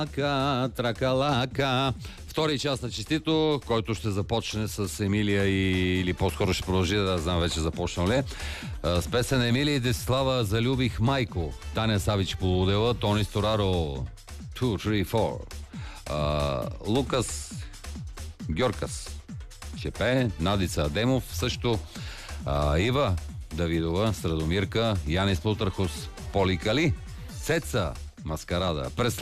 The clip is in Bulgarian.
Тракалака. Втори част на Честито, който ще започне с Емилия или по-скоро ще продължи, да знам вече започнал ли. С песен Емилия и Десислава "Залюбих майко", Таня Савич "Полудела", Тони Стораро 2, 3, 4, Лукас Георкас ще пее, Надица Адемов също, Ива Давидова, Страдомирка, Янис Плутърхус "Поликали", Цеца "Маскарада".